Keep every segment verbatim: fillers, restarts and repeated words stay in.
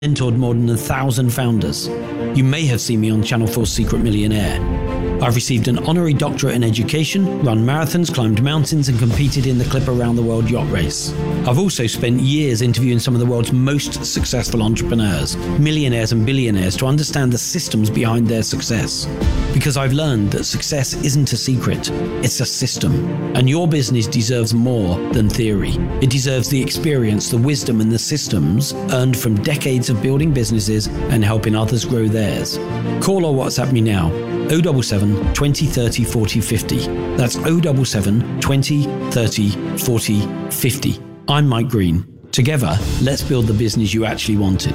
mentored more than a thousand founders. You may have seen me on Channel four's Secret Millionaire. I've received an honorary doctorate in education, run marathons, climbed mountains, and competed in the Clipper Round the World yacht race. I've also spent years interviewing some of the world's most successful entrepreneurs, millionaires and billionaires, to understand the systems behind their success. Because I've learned that success isn't a secret, it's a system. And your business deserves more than theory. It deserves the experience, the wisdom, and the systems earned from decades of building businesses and helping others grow theirs. Call or WhatsApp me now. oh seven seven, twenty, thirty, forty, fifty. That's oh seven seven, twenty, thirty, forty, fifty. I'm Mike Green. Together, let's build the business you actually wanted.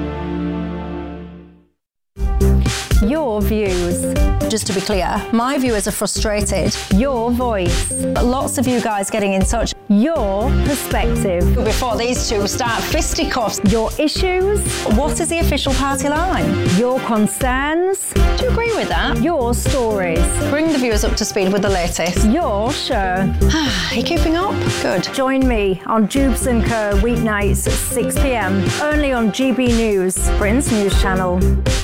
Your views. Just to be clear, my viewers are frustrated. Your voice. Lots of you guys getting in touch. Your perspective. Before these two start fisticuffs. Your issues. What is the official party line? Your concerns. Do you agree with that? Your stories. Bring the viewers up to speed with the latest. Your show. Are you keeping up? Good. Join me on Jubes and Co. weeknights at six p m. Only on G B News, Britain's news channel.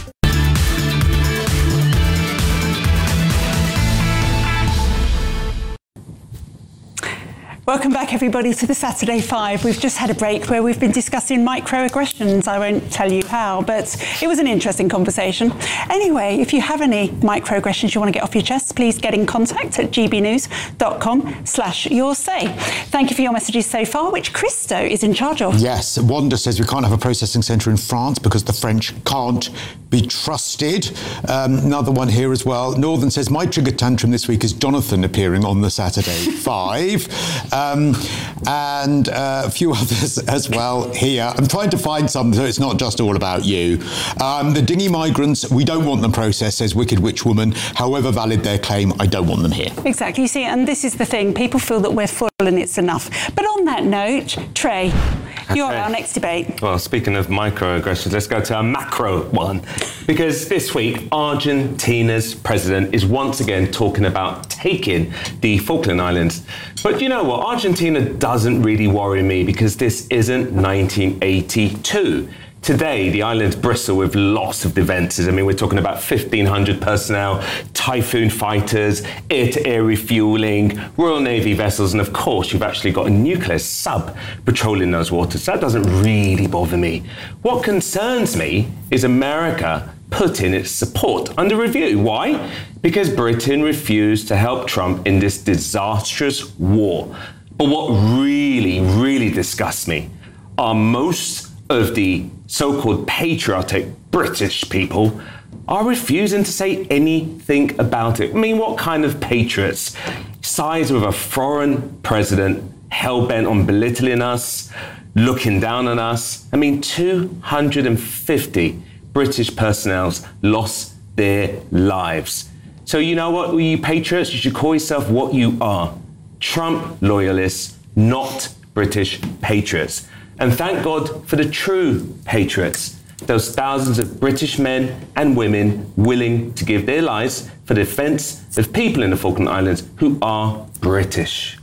Welcome back, everybody, to the Saturday Five. We've just had a break where we've been discussing microaggressions. I won't tell you how, but it was an interesting conversation. Anyway, if you have any microaggressions you want to get off your chest, please get in contact at gbnews.com slash your say. Thank you for your messages so far, which Christo is in charge of. Yes, Wanda says we can't have a processing centre in France because the French can't be trusted. Um, another one here as well. Northern says, my trigger tantrum this week is Jonathan appearing on the Saturday Five. Um, and uh, a few others as well here. I'm trying to find some so it's not just all about you. Um, the dinghy migrants, we don't want them processed, says Wicked Witch Woman. However valid their claim, I don't want them here. Exactly. You see, and this is the thing. People feel that we're full and it's enough. But on that note, Trey, you're Okay. our next debate. Well, speaking of microaggressions, let's go to a macro one. Because this week, Argentina's president is once again talking about taking the Falkland Islands. But you know what? Argentina doesn't really worry me because this isn't nineteen eighty-two. Today, the islands bristle with lots of defences. I mean, we're talking about fifteen hundred personnel, Typhoon fighters, air-to-air refuelling, Royal Navy vessels, and of course, you've actually got a nuclear sub patrolling those waters. So that doesn't really bother me. What concerns me is America putting its support under review. Why? Because Britain refused to help Trump in this disastrous war. But what really, really disgusts me are most of the so-called patriotic British people are refusing to say anything about it. I mean, what kind of patriots sides with a foreign president hell-bent on belittling us, looking down on us? I mean, two hundred fifty British personnel lost their lives. So you know what, you patriots, you should call yourself what you are. Trump loyalists, not British patriots. And thank God for the true patriots, those thousands of British men and women willing to give their lives for the defence of people in the Falkland Islands who are British.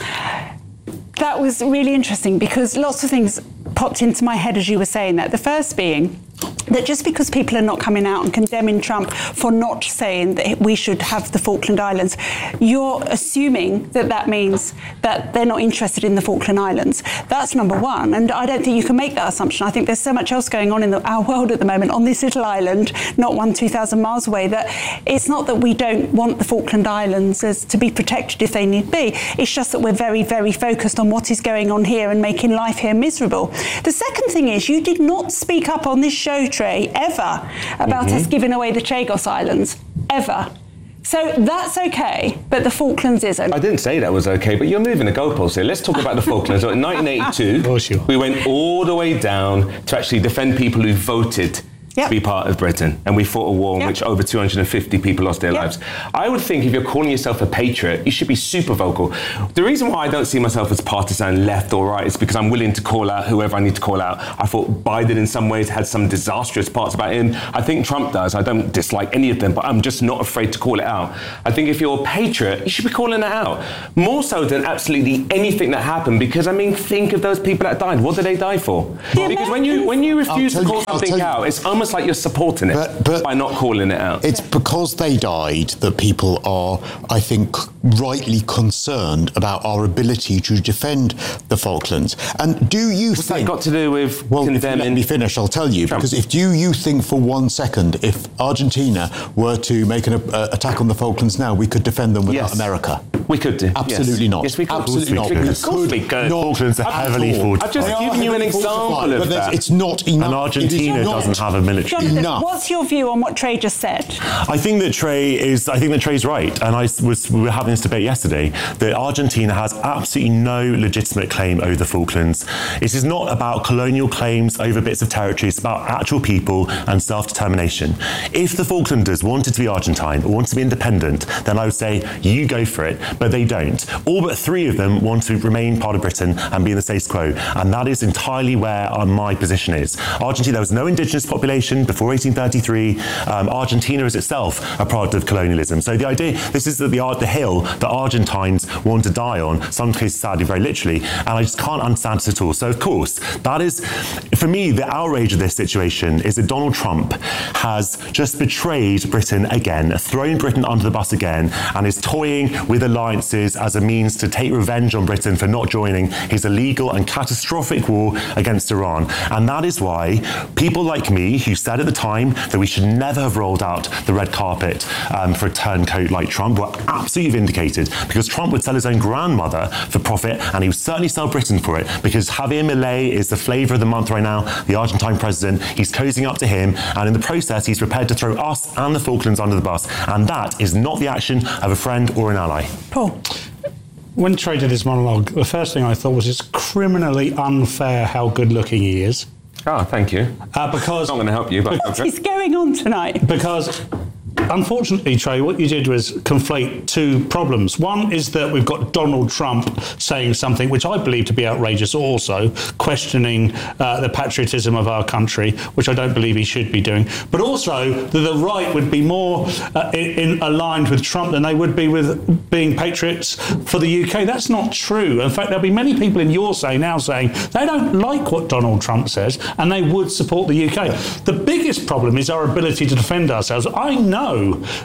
That was really interesting because lots of things popped into my head as you were saying that. The first being that just because people are not coming out and condemning Trump for not saying that we should have the Falkland Islands, you're assuming that that means that they're not interested in the Falkland Islands. That's number one. And I don't think you can make that assumption. I think there's so much else going on in the, our world at the moment on this little island, not one, two thousand miles away, that it's not that we don't want the Falkland Islands as to be protected if they need be. It's just that we're very, very focused on what is going on here and making life here miserable. The second thing is you did not speak up on this show, Trey, ever about mm-hmm. us giving away the Chagos Islands, ever. So that's okay, but the Falklands isn't. I didn't say that was okay, but you're moving the goalposts here. Let's talk about the Falklands. In nineteen eighty-two, oh, sure. we went all the way down to actually defend people who voted yep. to be part of Britain, and we fought a war in yep. which over two hundred fifty people lost their yep. lives. I would think if you're calling yourself a patriot, you should be super vocal. The reason why I don't see myself as partisan left or right is because I'm willing to call out whoever I need to call out. I thought Biden in some ways had some disastrous parts about him. I think Trump does. I don't dislike any of them, but I'm just not afraid to call it out. I think if you're a patriot, you should be calling it out. More so than absolutely anything that happened, because I mean, think of those people that died. What did they die for? The because when you when you refuse to call you, something out, it's almost like you're supporting it but, but by not calling it out. It's because they died that people are, I think, rightly concerned about our ability to defend the Falklands. And do you What's think... that got to do with well, condemning... let me finish, I'll tell you. Trump. Because if do you think for one second, if Argentina were to make an uh, attack on the Falklands now, we could defend them without Yes. America? We could do. Absolutely yes. not. Yes, we could. Absolutely not. We could. We Of course we could could. not Falklands are at heavily all. fortified. I've just They are given you an heavily example fortified, of but that. It's not enough. And Argentina It is not doesn't have a military. Jonathan, enough. what's your view on what Trey just said? I think that Trey is. I think that Trey's right, and I was. We were having this debate yesterday that Argentina has absolutely no legitimate claim over the Falklands. It is not about colonial claims over bits of territory. It's about actual people and self-determination. If the Falklanders wanted to be Argentine or wanted to be independent, then I would say you go for it. But they don't. All but three of them want to remain part of Britain and be in the status quo, and that is entirely where uh, my position is. Argentina, there was no indigenous population before eighteen thirty-three. Um, Argentina is itself a product of colonialism. So the idea, this is the, the, the hill that Argentines want to die on, some cases sadly very literally, and I just can't understand it at all. So of course, that is, for me, the outrage of this situation is that Donald Trump has just betrayed Britain again, thrown Britain under the bus again, and is toying with alliances as a means to take revenge on Britain for not joining his illegal and catastrophic war against Iran. And that is why people like me, who said at the time that we should never have rolled out the red carpet um, for a turncoat like Trump, were absolutely vindicated, because Trump would sell his own grandmother for profit, and he would certainly sell Britain for it, because Javier Milei is the flavour of the month right now, the Argentine president. He's cozying up to him, and in the process, he's prepared to throw us and the Falklands under the bus. And that is not the action of a friend or an ally. Paul? When Trey did his monologue, the first thing I thought was it's criminally unfair how good-looking he is. Oh, thank you. Uh, because It's not going to help you, but What is going on tonight? because unfortunately, Trey, what you did was conflate two problems. One is that we've got Donald Trump saying something which I believe to be outrageous also, questioning uh, the patriotism of our country, which I don't believe he should be doing. But also that the right would be more uh, in, in aligned with Trump than they would be with being patriots for the U K. That's not true. In fact, there'll be many people in your say now saying they don't like what Donald Trump says and they would support the U K. The biggest problem is our ability to defend ourselves. I know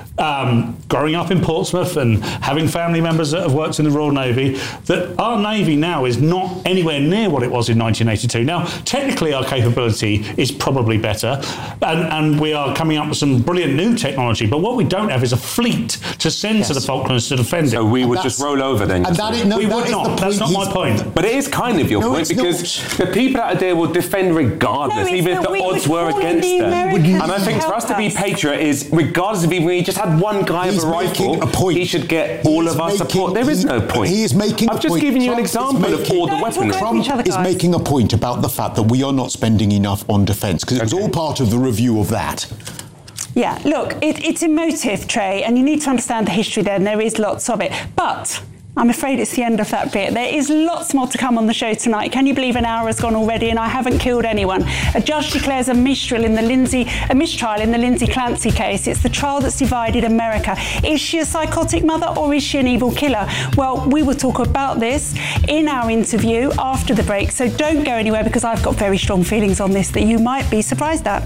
Um, growing up in Portsmouth and having family members that have worked in the Royal Navy, that our Navy now is not anywhere near what it was in nineteen eighty-two. Now, technically our capability is probably better, and, and we are coming up with some brilliant new technology, but what we don't have is a fleet to send yes. to the Falklands to defend so it. we would just roll over then. And that is, no, we that would is not. the That's not point. my point. But it is kind of your No, point, it's because not. the people out there will defend regardless, No, it's even if that the we odds would were call in against the them. Americans And I think to for us to be help us. patriot is, regardless of even when he just had one guy He's with a rifle, making a point. he should get He all is of our making- support. There is no point. He is making I've a just point. given you an Trump is example of making- all the Don't talk weaponry. over Trump each other, is guys. making a point about the fact that we are not spending enough on defence, because it was Okay. all part of the review of that. Yeah, look, it, it's emotive, Trey, and you need to understand the history there, and there is lots of it. But I'm afraid it's the end of that bit. There is lots more to come on the show tonight. Can you believe an hour has gone already and I haven't killed anyone? A judge declares a mistrial in the Lindsay, a mistrial in the Lindsay Clancy case. It's the trial that's divided America. Is she a psychotic mother or is she an evil killer? Well, we will talk about this in our interview after the break. So don't go anywhere, because I've got very strong feelings on this that you might be surprised at.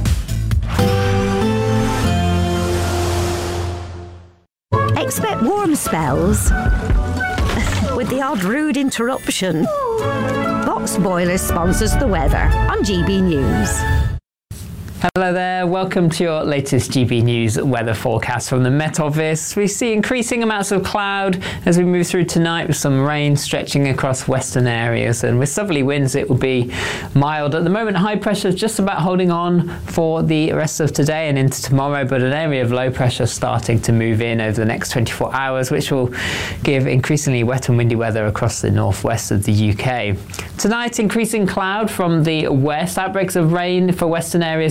Expect warm spells with the odd rude interruption. Box Boilers sponsors the weather on G B News. Hello there, welcome to your latest G B News weather forecast from the Met Office. We see increasing amounts of cloud as we move through tonight, with some rain stretching across western areas, and with southerly winds it will be mild. At the moment, high pressure is just about holding on for the rest of today and into tomorrow, but an area of low pressure starting to move in over the next twenty-four hours, which will give increasingly wet and windy weather across the northwest of the U K. Tonight, increasing cloud from the west, outbreaks of rain for western areas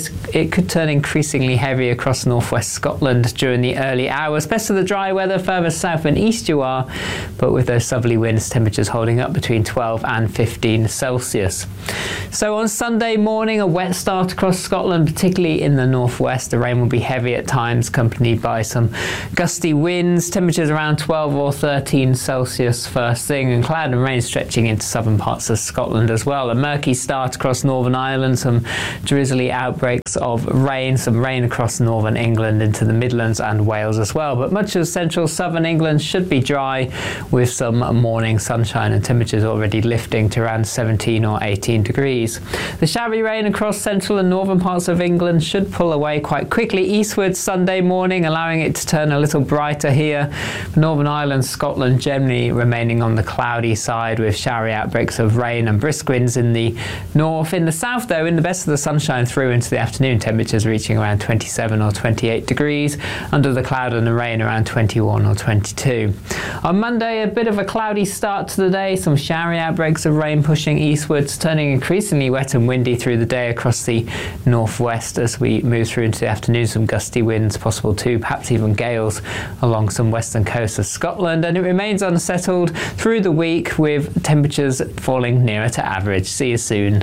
it could turn increasingly heavy across northwest Scotland during the early hours. Best of the dry weather further south and east you are, but with those southerly winds, temperatures holding up between twelve and fifteen Celsius. So on Sunday morning, a wet start across Scotland, particularly in the northwest. The rain will be heavy at times, accompanied by some gusty winds. Temperatures around twelve or thirteen Celsius first thing, and cloud and rain stretching into southern parts of Scotland as well. A murky start across Northern Ireland, some drizzly outbreaks of rain, some rain across northern England into the Midlands and Wales as well. But much of central southern England should be dry with some morning sunshine, and temperatures already lifting to around seventeen or eighteen degrees. The showery rain across central and northern parts of England should pull away quite quickly eastwards Sunday morning, allowing it to turn a little brighter here. Northern Ireland, Scotland generally remaining on the cloudy side with showery outbreaks of rain and brisk winds in the north. In the south though, in the best of the sunshine through into the afternoon, temperatures reaching around twenty-seven or twenty-eight degrees. Under the cloud and the rain around twenty-one or twenty-two. On Monday, a bit of a cloudy start to the day, some showery outbreaks of rain pushing eastwards, turning increasingly wet and windy through the day across the northwest as we move through into the afternoon. Some gusty winds possible too, perhaps even gales along some western coast of Scotland, and it remains unsettled through the week with temperatures falling nearer to average. See you soon.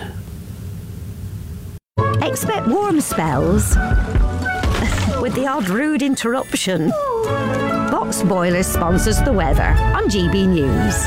Expect warm spells with the odd rude interruption. Box Boilers sponsors the weather on G B News.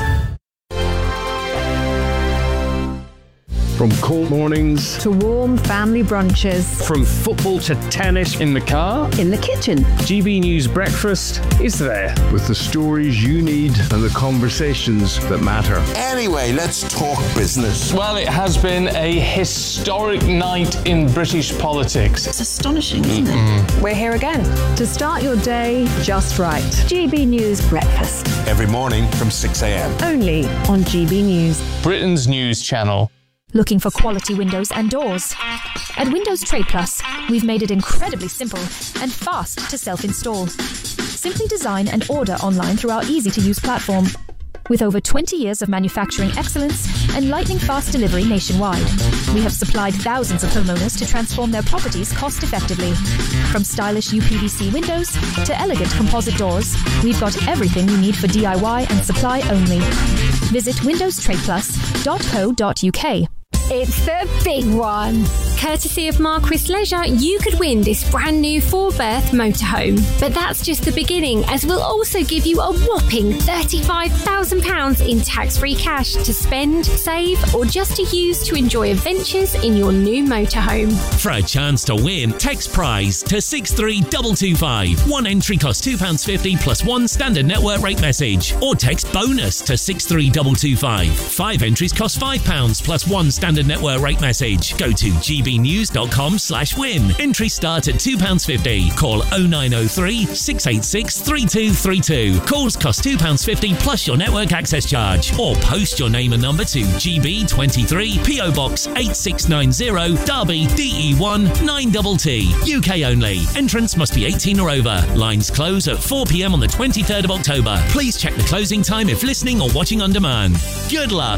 From cold mornings to warm family brunches, from football to tennis in the car, in the kitchen, G B News Breakfast is there with the stories you need and the conversations that matter. Anyway, let's talk business. Well, it has been a historic night in British politics. It's astonishing, isn't mm-hmm. it? We're here again to start your day just right. G B News Breakfast. Every morning from six a.m. Only on G B News, Britain's news channel. Looking for quality windows and doors? At Windows Trade Plus, we've made it incredibly simple and fast to self-install. Simply design and order online through our easy-to-use platform. With over twenty years of manufacturing excellence and lightning-fast delivery nationwide, we have supplied thousands of homeowners to transform their properties cost-effectively. From stylish U P V C windows to elegant composite doors, we've got everything you need for D I Y and supply only. Visit windows trade plus dot co dot U K. It's the big one. Courtesy of Marquis Leisure, you could win this brand new four-berth motorhome. But that's just the beginning, as we'll also give you a whopping thirty-five thousand pounds in tax-free cash to spend, save, or just to use to enjoy adventures in your new motorhome. For a chance to win, text prize to six three two two five. One entry costs two pounds fifty plus one standard network rate message. Or text bonus to six three two two five. Five entries cost five pounds plus one standard network rate message. Go to g b news dot com slash win. Entry start at two pounds fifty. Call oh nine oh three, six eight six, three two three two. Calls cost two pounds fifty plus your network access charge. Or post your name and number to G B twenty-three, P O Box eight six nine zero, Derby, D E one nine T T. U K only. Entrance must be eighteen or over. Lines close at four p.m. on the twenty-third of October. Please check the closing time if listening or watching on demand. Good luck.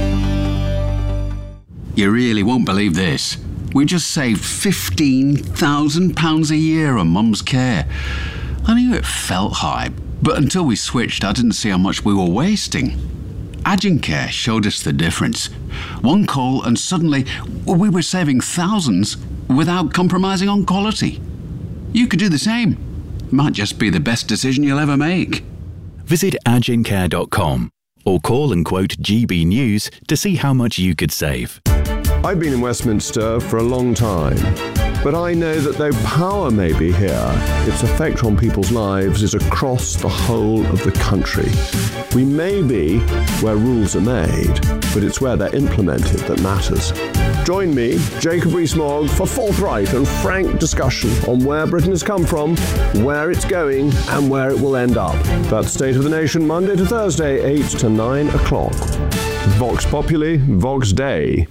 You really won't believe this. We just saved fifteen thousand pounds a year on Mum's care. I knew it felt high, but until we switched, I didn't see how much we were wasting. Agincare showed us the difference. One call and suddenly we were saving thousands without compromising on quality. You could do the same. It might just be the best decision you'll ever make. Visit agincare dot com or call and quote G B News to see how much you could save. I've been in Westminster for a long time, but I know that though power may be here, its effect on people's lives is across the whole of the country. We may be where rules are made, but it's where they're implemented that matters. Join me, Jacob Rees-Mogg, for forthright and frank discussion on where Britain has come from, where it's going, and where it will end up. That's State of the Nation, Monday to Thursday, eight to nine o'clock. Vox Populi, Vox Dei.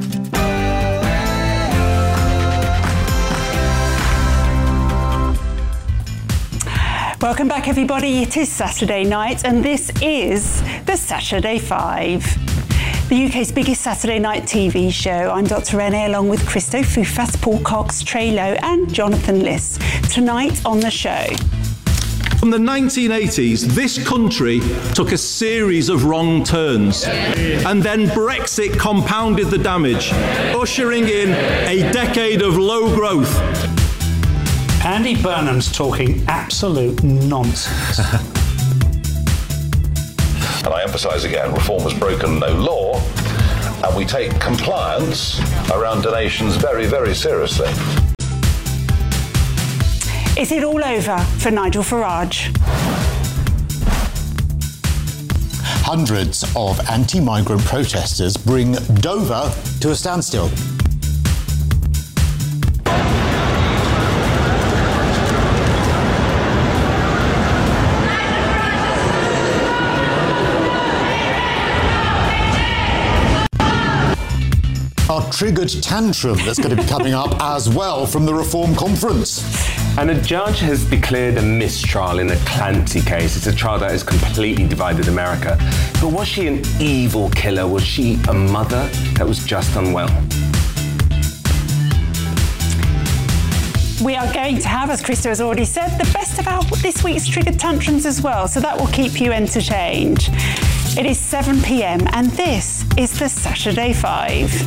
Welcome back, everybody. It is Saturday night, and this is the Saturday Five. the U K's biggest Saturday night T V show. I'm Doctor Renee, along with Christo Fufas, Paul Cox, Trey Lowe and Jonathan Liss. Tonight on the show. From the nineteen eighties, this country took a series of wrong turns, and then Brexit compounded the damage, ushering in a decade of low growth. Andy Burnham's talking absolute nonsense. And I emphasise again, reform has broken no law, and we take compliance around donations very, very seriously. Is it all over for Nigel Farage? Hundreds of anti-migrant protesters bring Dover to a standstill. Our triggered tantrum that's going to be coming up as well from the Reform Conference. And a judge has declared a mistrial in the Clancy case. It's a trial that has completely divided America. But was she an evil killer? Was she a mother that was just unwell? We are going to have, as Christo has already said, the best of our this week's triggered tantrums as well, so that will keep you entertained. It is seven p m and this is the Saturday Five.